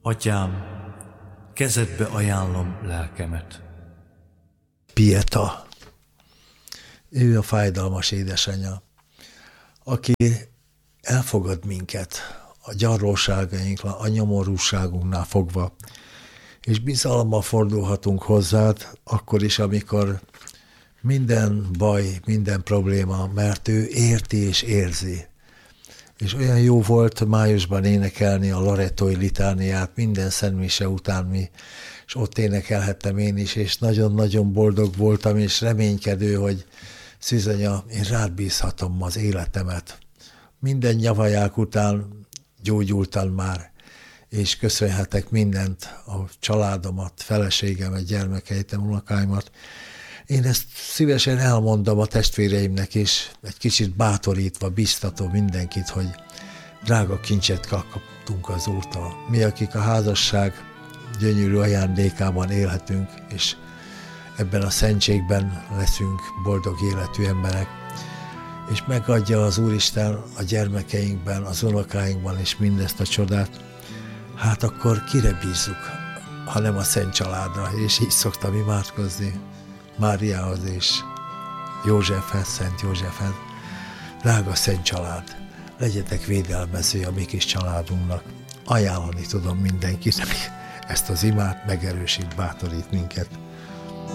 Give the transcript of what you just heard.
Atyám, kezedbe ajánlom lelkemet. Pieta. Ő a fájdalmas édesanyja, aki elfogad minket a gyarlóságainknál, a nyomorúságunknál fogva, és bizalommal fordulhatunk hozzád, akkor is, amikor minden baj, minden probléma, mert ő érti és érzi. És olyan jó volt májusban énekelni a lorettói litániát minden szentmise után és ott énekelhettem én is, és nagyon-nagyon boldog voltam, és reménykedő, hogy Szűzanya, én rád bízhatom az életemet. Minden nyavaják után gyógyultam már, és köszönhetek mindent, a családomat, feleségemet, gyermekeimet, unokáimat. Én ezt szívesen elmondom a testvéreimnek is, egy kicsit bátorítva, biztató mindenkit, hogy drága kincset kaptunk az Úrtól. Mi, akik a házasság gyönyörű ajándékában élhetünk, és ebben a szentségben leszünk boldog életű emberek, és megadja az Úristen a gyermekeinkben, az unokáinkban is mindezt a csodát, hát akkor kire bízzuk, ha nem a Szent Családra, és így szoktam imádkozni Máriához és Józsefhez, Szent Józsefhez. Drága Szent Család, legyetek védelmező a mi kis családunknak. Ajánlani tudom mindenkinek ezt az imát, megerősít, bátorít minket.